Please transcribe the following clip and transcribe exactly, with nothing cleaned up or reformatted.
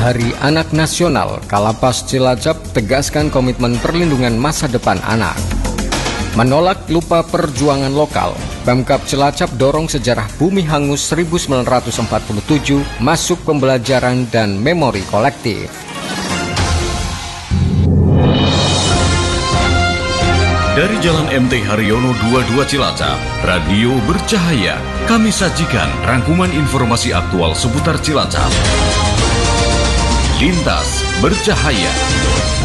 Hari Anak Nasional, Kalapas Cilacap tegaskan komitmen perlindungan masa depan anak. Menolak lupa perjuangan lokal, Pemkab Cilacap dorong sejarah Bumi Hangus seribu sembilan ratus empat puluh tujuh masuk pembelajaran dan memori kolektif. Dari Jalan M T Haryono dua puluh dua Cilacap, Radio Bercahaya, kami sajikan rangkuman informasi aktual seputar Cilacap. Lintas Bercahaya.